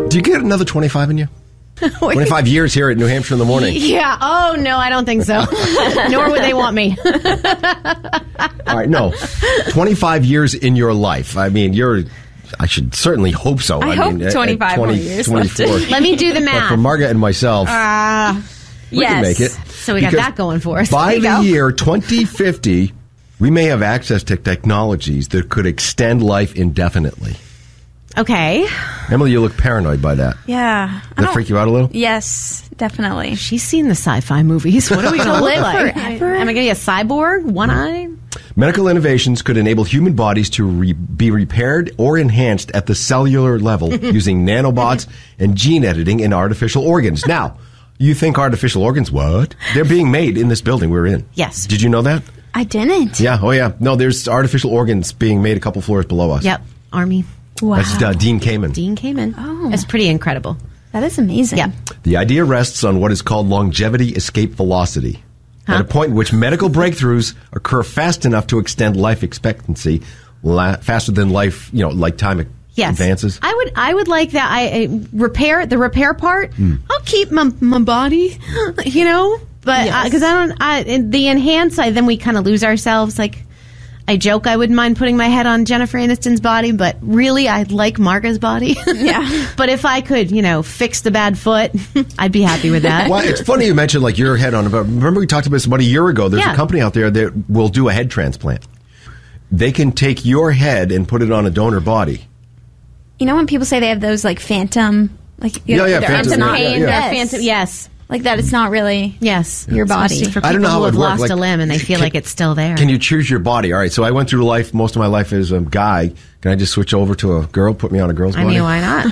Do you get another 25 in you? 25 years here at New Hampshire in the Morning. Yeah. Oh, no, I don't think so. Nor would they want me. All right, no. 25 years in your life. I mean, I should certainly hope so. I hope 25 more years 24. Let me do the But math. for Marga and myself, we can make it. So we got Because that going for us. By There the you go. year 2050, we may have access to technologies that could extend life indefinitely. Okay. Emily, you look paranoid by that. Yeah. Does that freak you out a little? Yes, definitely. She's seen the sci-fi movies. What are we going to look live like? forever? Am I going to be a cyborg? One eye? Medical innovations could enable human bodies to be repaired or enhanced at the cellular level using nanobots and gene editing in artificial organs. Now, you think artificial organs, what? They're being made in this building we're in. Yes. Did you know that? I didn't. Yeah, oh yeah. No, there's artificial organs being made a couple floors below us. Yep. Army. Wow. That's Dean Kamen. Dean Kamen. Oh. It's pretty incredible. That is amazing. Yeah. The idea rests on what is called longevity escape velocity. At a point in which medical breakthroughs occur fast enough to extend life expectancy faster than life, like time advances. I would like that. The repair part. I'll keep my body, but because the enhance, then we kind of lose ourselves. Like I joke, I wouldn't mind putting my head on Jennifer Aniston's body, but really, I'd like Marga's body. Yeah. But if I could, fix the bad foot, I'd be happy with that. Well, it's funny you mentioned like your head on. Remember we talked about this about a year ago. There's a company out there that will do a head transplant. They can take your head and put it on a donor body. You know when people say they have those like phantom, phantom pain, Phantom, yes. like that. It's not really your body. Especially for I don't know people how who it have would work. lost Like, a limb and they feel like it's still there. Can you choose your body? All right, so I went through life, most of my life as a guy. Can I just switch over to a girl, put me on a girl's body? I mean, why not?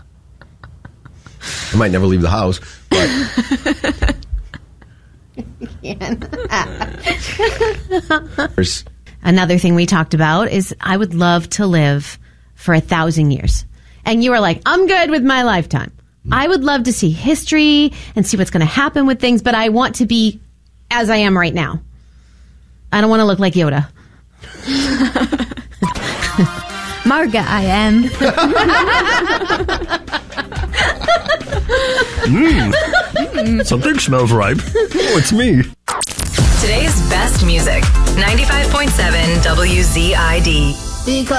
I might never leave the house, but... Another thing we talked about is I would love to live for 1,000 years. And you were like, I'm good with my lifetime. I would love to see history and see what's going to happen with things, but I want to be as I am right now. I don't want to look like Yoda. Marga, I am. Something smells ripe. Oh, it's me. Today's best music, 95.7 WZID. Because